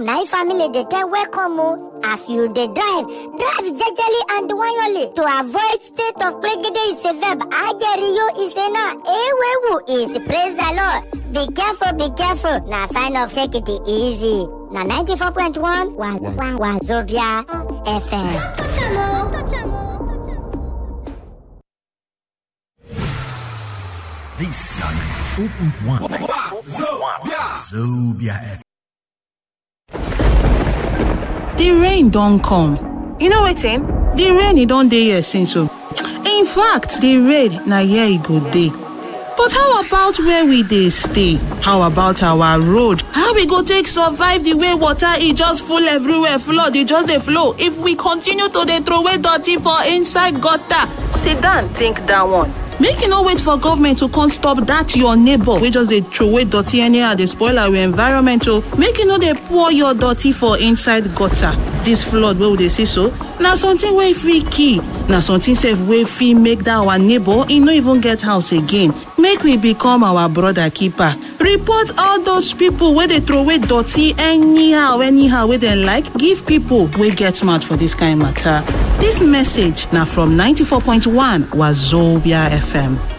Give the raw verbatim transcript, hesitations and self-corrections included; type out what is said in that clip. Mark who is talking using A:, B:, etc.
A: home, na family dey tell welcome o. As you dey drive, drive jejely and wayoli to avoid state of plegede is a verb. Ajeriyo is a noun. Ewewu is praise the Lord. Be careful, be careful. Na sign of take it easy. Na ninety-four point one wa wa Wazobia F M. Don't touch am o. Don't touch am o.
B: This is ninety-four point one Wazobia F M.
C: The rain don't come. You know wetin? The rain e don dey here since so. In fact, the rain na here e go dey. But how about where we dey stay? How about our road? How we go take survive the way water e just full everywhere, flood e just dey flow if we continue to dey throw away dirty for inside gutter? Sit down, think that one. Make you no wait for government to come stop that your neighbor wey just dey throw away dirty anyhow dey spoil our environment o. Make you no dey pour your dirty for inside gutter. This flood wey we dey see so, na something wey fit kill. Na something sef wey fit make that our neighbor e no even get house again. Make we become our brother keeper. Report all those people wey dey throw away dirty anyhow anyhow wey dem like. Give people wey get mouth for this kind matter. This message na from ninety-four point one Wazobia F M.